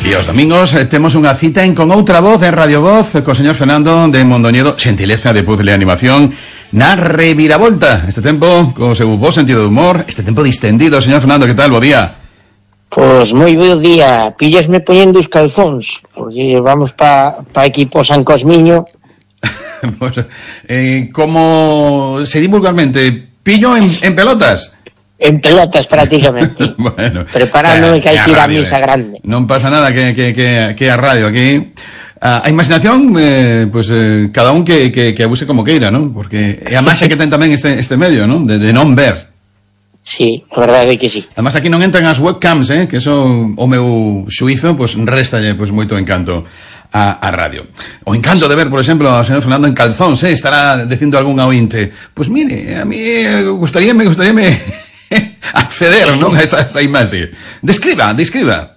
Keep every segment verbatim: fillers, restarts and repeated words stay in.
E os domingos eh, temos unha cita en Con Outra Voz en Radio Voz co señor Fernando de Mondoñedo, xentileza de puzzle e animación na reviravolta. Este tempo, co seu bo sentido de humor, este tempo distendido. Señor Fernando, que tal? Bo día. Pois moi bo día. Píllasme poñendo os calzóns, porque vamos pa, pa aquí po San Cosmiño. Pues, eh, como se di vulgarmente, pillo en, en pelotas. En pelotas, prácticamente. Bueno, preparándome, o sea, que hai que ir a misa eh. grande. Non pasa nada que, que, que, que a radio aquí. A, a imaginación, eh, pues eh, cada un que, que, que abuse como queira, ¿no? Porque é a máxa que ten tamén este, este medio, ¿no? De, de non ver. Sí, a verdade é que sí. Además aquí non entran as webcams, eh? Que eso o meu xuizo, pues restalle pues moito encanto a, a radio. O encanto de ver, por exemplo, ao señor Fernando en calzóns, eh? Estará dicindo algún ointe, pues mire, a mí eh, gustaríame, gustaríame acceder, non, a esa, esa imaxe. Describa, describa.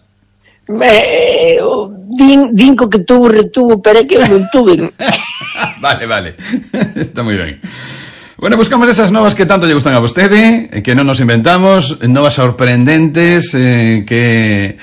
Eh, din, din co que tuvo retuvo, pero é que eu non tuve. Vale, vale. Está moi ben. Bueno, buscamos esas novas que tanto lle gustan a vostede, que non nos inventamos, novas sorprendentes, eh, que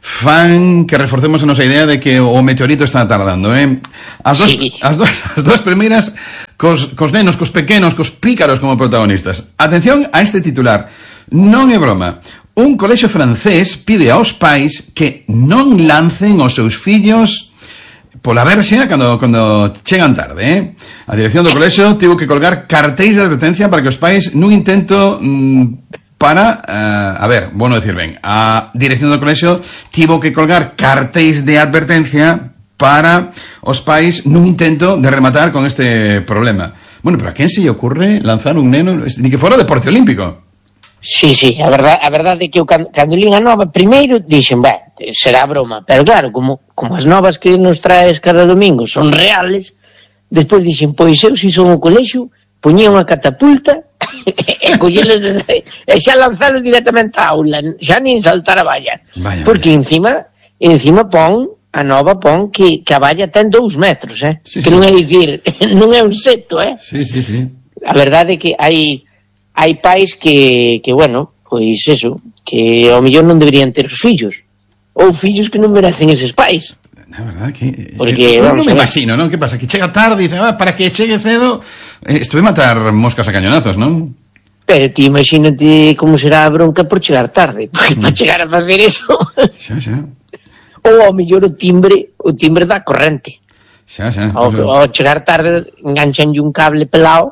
fan que reforcemos a nosa idea de que o meteorito está tardando, eh? As dos, Sí. as dos, as dos primeiras cos, cos nenos, cos pequenos, cos pícaros como protagonistas. Atención a este titular. Non é broma. Un colexio francés pide aos pais que non lancen os seus fillos pola verxa cando, cando chegan tarde, eh? A dirección do colexio tivo que colgar cartéis de advertencia para que os pais nun intento mmm, para, uh, a ver, bueno decir ben, a dirección do colexio tivo que colgar cartéis de advertencia para os pais nun intento de rematar con este problema. Bueno, pero a quen se lle ocurre lanzar un neno, ni que fora deporte olímpico? Sí, sí, a verdade, a verdade é que eu cando, cando lín a nova, primeiro dixen, bah, será broma, pero claro, como, como as novas que nos traes cada domingo son reales, despois dixen, pois eu si son o colexio, poñía unha catapulta e collelos desde, e xa lanzalos directamente á aula, xa nin saltar a valla. Vaya, porque vaya. encima, encima pon, a nova pon que, que a valla ten dous metros, eh? Sí, que sí. non é dicir, non é un seto, eh? Sí, sí, sí. A verdade é que hai hai pais que, que bueno, pois eso, que ao mellor non deberían ter os fillos, ou fillos que non merecen eses pais. Na verdade que Porque, eh, non vamos me a ver. imagino, non? Que pasa? Que chega tarde e dice, ah, para que chegue cedo, eh, estuve matar moscas a cañonazos, non? Pero ti imagínate como será a bronca por chegar tarde, porque mm. para chegar a facer eso, Xa, xa. ou ao mellor o timbre, o timbre da corrente. Xa, xa. Ao, Pero, ao chegar tarde enganchanlle un cable pelado.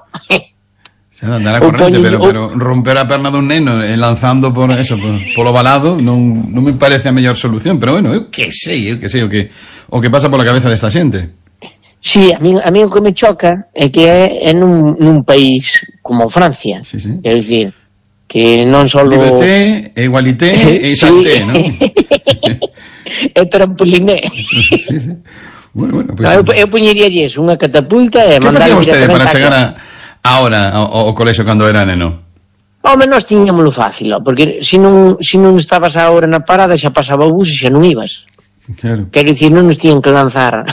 xa andar a ou corrente, poñen- pero, ou- pero romper a perna dun neno e lanzando por eso, por, polo balado, non, non me parece a mellor solución, pero bueno, eu que sei, eu que sei o que o que pasa pola cabeza desta xente. Sí, a mí, a mí o que me choca é que é, é nun, nun país como Francia. Sí, sí. Quero dicir, que non só... Liberté, igualité e Sí. salté, non? É trampoliné. Sí, sí. Bueno, bueno, pues, No, eu, eu puñeríalles unha catapulta e que mandar facía vostede para directamente chegar a... a, ahora ao, ao colexio cando era neno? Home, nós tiñámoslo fácil, ó, porque se non, se non estabas a hora na parada xa pasaba o bus e xa non ibas. Claro. Quero dicir, non nos tiñan que lanzar.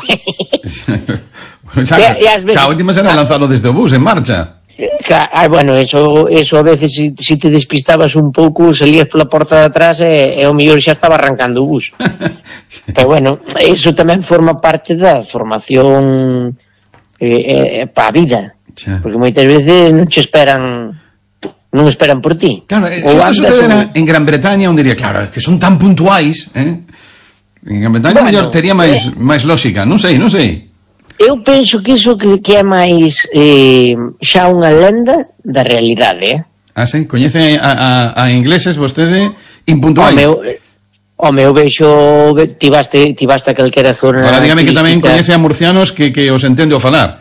xa, E- e ás veces- xa, a última será lanzado desde o bus, en marcha. Ah, bueno, eso, eso a veces se si, si te despistabas un pouco, salías pola porta de atrás e, e o mellor xa estaba arrancando o bus. Pero bueno, eso tamén forma parte da formación eh, eh, para a vida. Xa. Porque moitas veces non che esperan, non esperan por ti. Claro, eh, Ou se isto andas sucedera ou- en Gran Bretaña, un diría, claro, que son tan puntuais, eh? En Gran Bretaña, Bueno, mellor tería máis eh. máis lógica, non sei, non sei. Eu penso que iso que, que é máis eh, xa unha lenda da realidade, eh? Ah, sí, coñece a, a, a ingleses vostede impuntuais. O meu, o meu vexo, ti vaste, ti vaste a calquera zona. Ahora dígame que tamén turística. coñece a murcianos que, que os entende o falar.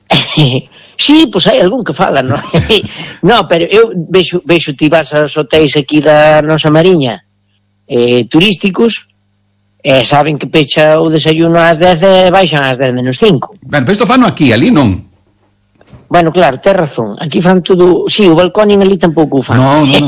Sí, pois pues hai algún que fala, non? No, pero eu vexo, vexo ti vas aos hotéis aquí da nosa Mariña eh, turísticos e saben que pecha o desayuno ás dez e baixan ás dez menos cinco. Ben, pero isto fano aquí, ali non. Bueno, claro, tes razón. Aquí fan todo... Sí, o balcón en ali tampouco o fan. No, no, no.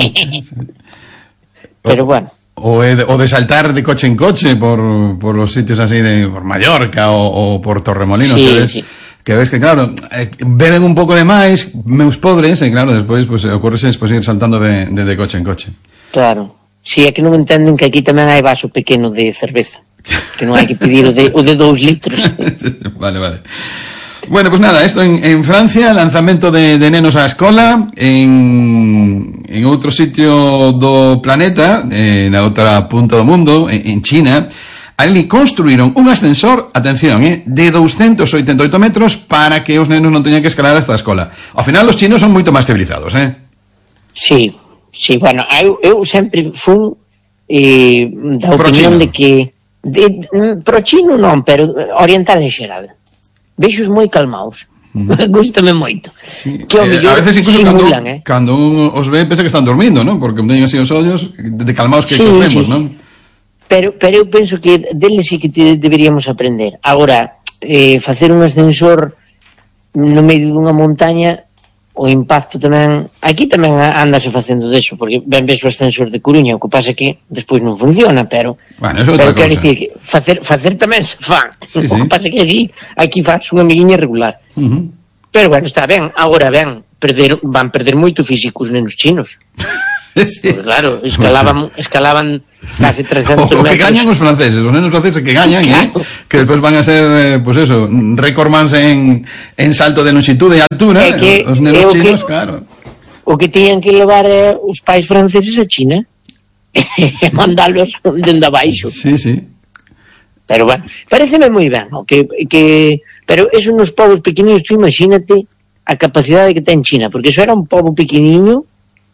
Pero bueno. O, de, o de saltar de coche en coche por, por los sitios así de por Mallorca o, o por Torremolinos, Sí, que ves, sí. que ves que claro, eh, beben un pouco de máis, meus pobres, e claro, despois pues, ocurrese despois ir saltando de, de, de coche en coche. Claro. Si, é que non entenden que aquí tamén hai vaso pequeno de cerveza. Que non hai que pedir o de, o de dous litros. Vale, vale. Bueno, pues nada, esto en, en Francia, lanzamento de, de nenos á escola, en, en outro sitio do planeta, eh, na outra punta do mundo, en, en China, ali construíron un ascensor, atención, eh, de doscientos oitenta e oito metros para que os nenos non teñan que escalar hasta a escola. Ao final, os chinos son moito máis civilizados, eh? Sí, sí, bueno, eu, eu sempre fun eh, da opinión de que de, pro chino non, pero oriental en xeral. Vexos moi calmaos. Mm. Gústame moito. Sí. Que ao eh, mellor a veces incluso simulan, cando, eh? cando un os ve pensa que están dormindo, ¿no? Porque teñen así os ollos de calmaos que, sí, que vemos, sí. ¿no? Pero, pero eu penso que deles sí que te deberíamos aprender. Agora, eh, facer un ascensor no medio dunha montaña, o impacto tamén... Aquí tamén andase facendo deso, porque ben ves o ascensor de Coruña, o que pasa que despois non funciona, pero... Bueno, eso é pero outra quero cousa. dicir que facer, facer tamén se fan. Sí, o sí. que pasa que así, aquí faz unha amiguinha regular. Uh-huh. Pero bueno, está ben, agora ben, perder, van perder moito físico os nenos chinos. Sí. Pues claro, escalaban, escalaban casi trescentos O, o que metros. gañan os franceses, os nenos franceses que gañan, Claro. eh, que despois van a ser, eh, pues eso, recordmans en, en salto de longitud e altura, É que- os nenos é o chinos, que- claro. O que teñan que levar eh, os pais franceses a China e mandalos dende abaixo. Sí, sí. Pero bueno, pareceme moi ben, ¿no? que, que, pero eso nos povos pequeninos, tú imagínate a capacidade que ten China, porque eso era un pobo pequeniño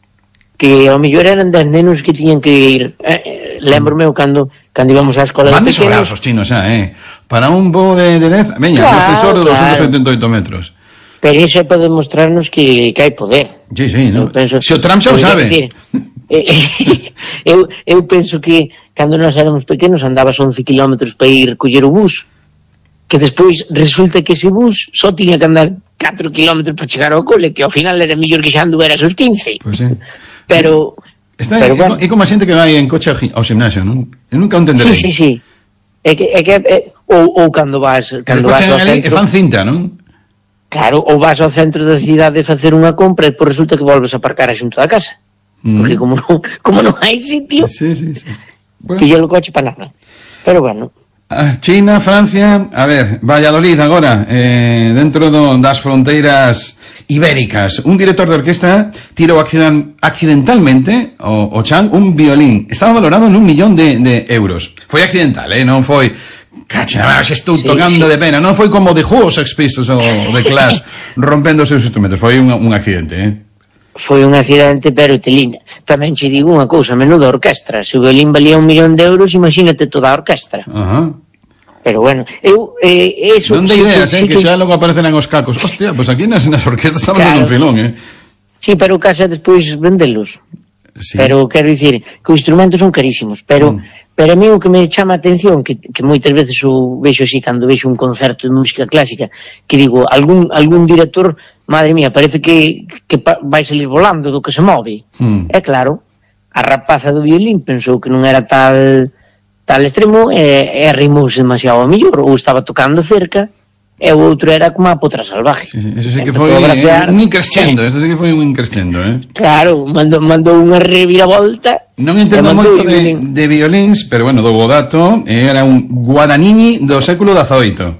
que ao mellor eran dez nenos que tiñan que ir, eh, eh, lembro-me eu cando, cando íbamos á escola Van de de sobrados pequenos, os chinos xa, eh. Para un bo de, de dez, veña, Claro, un ascensor de claro. doscientos oitenta e oito metros. pero iso é para demostrarnos que, que hai poder. Sí, sí, no. Eu penso- Se o Trump xa o eu quero sabe. dicir, eh, eh, eu, eu penso que cando nós éramos pequenos andabas once kilómetros para ir coller o bus, que despois resulta que ese bus só tiña que andar catro kilómetros para chegar ao cole, que ao final era mellor que xa anduveras os quince. Pois pues sí. Pero, Está, pero é, bueno, é como a xente que vai en coche ao, gi- ao gimnasio, non? Eu nunca o entenderei. sí, sí, sí. É que, é que, é, ou, ou cando vas, Que cando o vas coche ao ali e centro, fan cinta, non? claro, ou vas ao centro da cidade a facer unha compra e depois resulta que volves a aparcar a xunto da casa. Mm. Porque como non, como non hai sitio, Sí, sí, sí. Bueno. pilla o coche para nada. Pero bueno, Ah, China, Francia, a ver, Valladolid agora, eh, dentro do, das fronteiras ibéricas. Un director de orquesta tirou accident, accidentalmente o, o chan un violín. Estaba valorado nun millón de, de euros. Foi accidental, eh, non foi cacha, xa estou Sí, tocando sí. de pena, non foi como de Who, Sex Pistols ou de Clash rompendo os seus instrumentos. Foi un, un accidente, eh. foi un accidente, pero te linda. Tamén che digo unha cousa, menuda orquestra. Se o violín valía un millón de euros, imagínate toda a orquestra. Ajá. Pero bueno, eu, eh, eso... Non de sí ideas, sí eh, que xa logo aparecerán os cacos. Hostia, pues aquí nas, nas orquestas estamos Claro. dando un filón, eh. Sí, pero o caso é despois vendelos. Sí. Pero quero dicir que os instrumentos son carísimos, pero Mm. pero a mí o que me chama a atención, que, que moitas veces o vexo así cando vexo un concerto de música clásica, que digo, algún algún director, madre mía, parece que, que pa, vai salir volando do que se move. Mm. É claro, a rapaza do violín pensou que non era tal tal extremo e, e rimouse demasiado a millor, ou estaba tocando cerca, e o outro era como a potra salvaje. Sí, sí, eso sí que Empezou foi a bracear. eh, un increscendo, eso sí que foi un increscendo, eh. Claro, mandou, mandou unha reviravolta. Non entendo e mandou moito o de, violín. de violíns, pero bueno, do dato, era un Guadagnini do século dezaoito.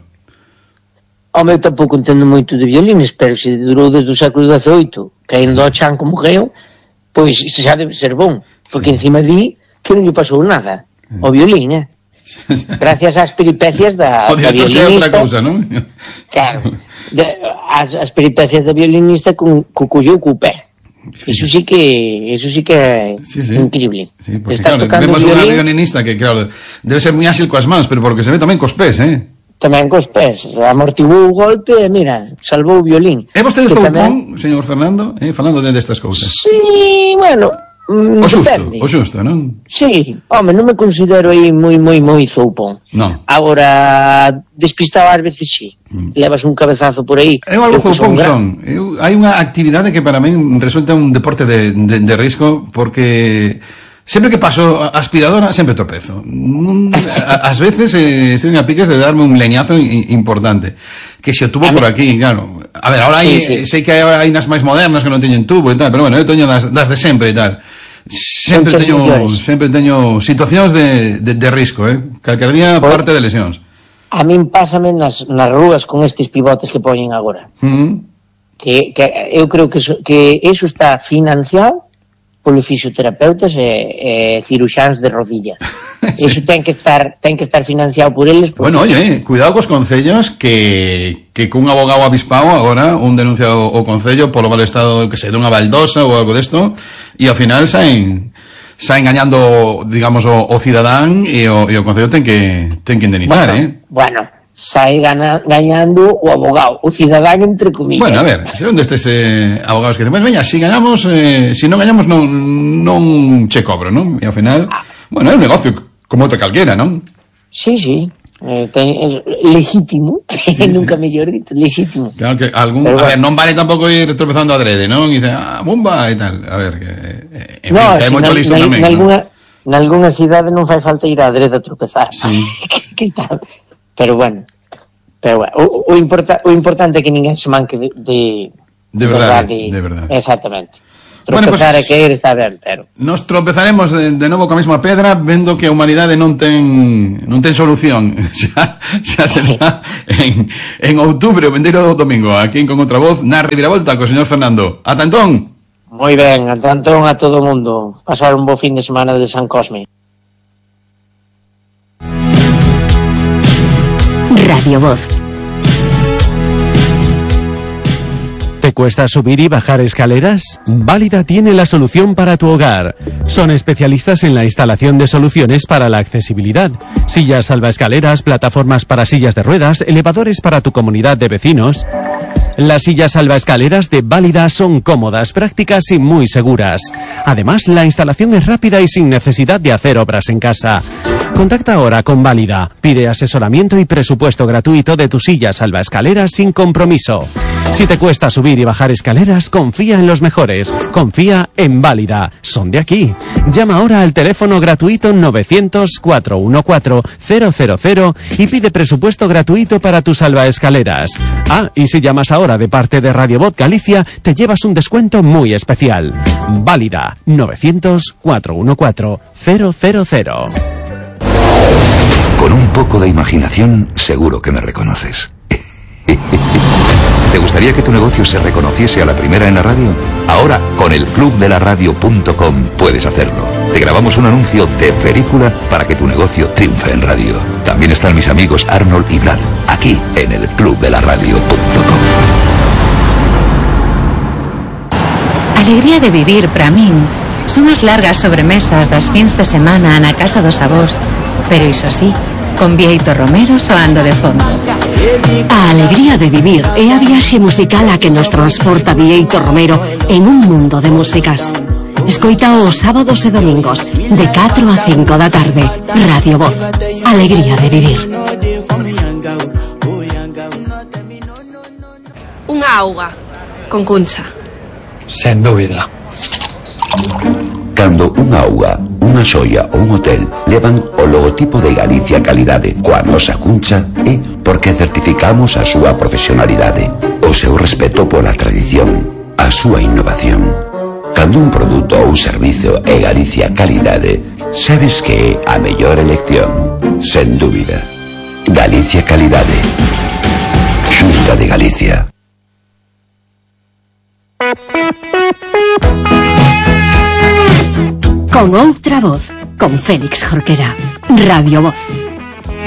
Home, eu tampouco entendo moito de violines, pero se durou desde o século dezaoito, caendo ao chan como caeu, pois se xa debe ser bon, porque encima di que non lle pasou nada ao violín, eh? Gracias ás peripecias da, O da director xa é outra violinista. cousa, non? Claro, de, as, as peripecias da violinista con, co colleu co pé. Iso sí que eso sí que é Sí, sí. increíble. Sí, porque Estar claro, tocando vemos o unha violín violinista que, claro, debe ser moi áxil coas mans, pero porque se ve tamén cos pés, eh? tamén cos pés, amortiguou o golpe e mira, salvou o violín. É vostede Que zoupón, señor Fernando, eh, falando de destas cousas? Sí, bueno, mm, O xusto, depende. o xusto, non? Sí, home, non me considero aí moi, moi, moi zoupón. Non. Agora, despistado ás veces sí. Mm. Levas un cabezazo por aí. Eu algo que zoupón gran- son. Eu, hai unha actividade que para min resulta un deporte de, de, de risco porque sempre que paso a aspiradora sempre tropezo. Mm, a- Ás veces eh, estoy a piques de darme un leñazo i- importante. Que se o tubo A por mí- aquí, claro. A ver, ahora hai, Sí, sí. sei que hai, hai nas máis modernas que non teñen tubo e tal, pero bueno, eu teño das, das de sempre e tal. sempre teño, sempre teño situacións de, de, de risco, eh? Calquer día pues, parte de lesións. A min pásame nas, nas rúas con estes pivotes que poñen agora. Uh-huh. Que, que eu creo que eso, que eso está financiado polos fisioterapeutas e, e ciruxáns de rodilla. Sí. Eso ten que estar ten que estar financiado por eles. Porque... Bueno, oye, cuidado cos concellos que que cun abogado avispado agora un denuncia o, o concello polo mal estado, que sei, dunha baldosa ou algo desto, e ao final saen saen gañando, digamos, o, o cidadán e o, e o concello ten que ten que indemnizar, bueno, eh. Bueno, sai gana, gañando o abogado, o cidadán entre comillas. Bueno, a ver, se onde estes eh, abogados que dicen, pues veña, si gañamos, eh, si non gañamos non non che cobro, non? E ao final, ah. bueno, é un negocio como outra calquera, non? Sí, sí. Eh, ten, es legítimo, sí, nunca sí. mellor dito, legítimo. Claro que algún, pero, a bueno. ver, non vale tampouco ir tropezando adrede, non? E dice, ah, bomba e tal. A ver, que eh, en no, fin, que hai si moito listo tamén. Nalgúna, ¿no? Nalgúna cidade non fai falta ir a adrede a tropezar. Sí. Que tal? Pero bueno, pero bueno, o, o, importa, o importante é que ninguén se manque de de, de verdade, de, de verdade. Exactamente. Tropezar bueno, pues, é que ir está ben, pero nos tropezaremos de, de novo coa mesma pedra vendo que a humanidade non ten non ten solución. xa, xa será en, en outubro, o vendeiro do domingo, aquí con outra voz na reviravolta co señor Fernando. Ata entón. Moi ben, ata entón a todo o mundo. Pasar un bo fin de semana de San Cosme. Radio Voz. ¿Te cuesta subir y bajar escaleras? Válida tiene la solución para tu hogar. Son especialistas en la instalación de soluciones para la accesibilidad. Sillas salvaescaleras, plataformas para sillas de ruedas, elevadores para tu comunidad de vecinos. Las sillas salvaescaleras de Válida son cómodas, prácticas y muy seguras. Además, la instalación es rápida y sin necesidad de hacer obras en casa. Contacta ahora con Válida. Pide asesoramiento y presupuesto gratuito de tu silla salvaescaleras sin compromiso. Si te cuesta subir y bajar escaleras, confía en los mejores. Confía en Válida. Son de aquí. Llama ahora al teléfono gratuito novecientos, cuatrocientos catorce, cero cero cero y pide presupuesto gratuito para tus salvaescaleras. Ah, y si llamas ahora de parte de Radio Voz Galicia, te llevas un descuento muy especial. Válida. novecientos, cuatrocientos catorce, cero cero cero. Con un poco de imaginación, seguro que me reconoces. ¿Te gustaría que tu negocio se reconociese a la primera en la radio? Ahora, con el club de la radio punto com puedes hacerlo. Te grabamos un anuncio de película para que tu negocio triunfe en radio. También están mis amigos Arnold y Brad, aquí en el club de la radio punto com. Alegría de vivir para min son as largas sobremesas das fins de semana na casa dos avós, pero iso sí, con Bieito Romero soando de fondo. A alegría de vivir é a viaxe musical a que nos transporta Bieito Romero en un mundo de músicas. Escoita os sábados e domingos de catro a cinco da tarde. Radio Voz. Alegría de vivir. Unha auga con Cuncha. Sen dúbida. Cando unha auga, unha xoia ou un hotel levan o logotipo de Galicia Calidade coa nosa Cuncha é porque certificamos a súa profesionalidade, o seu respeto pola tradición, a súa innovación. Cando un produto ou un servizo é Galicia Calidade, sabes que é a mellor elección, sen dúbida. Galicia Calidade. Xunta de Galicia. Con outra voz, con Félix Jorquera. Radio Voz.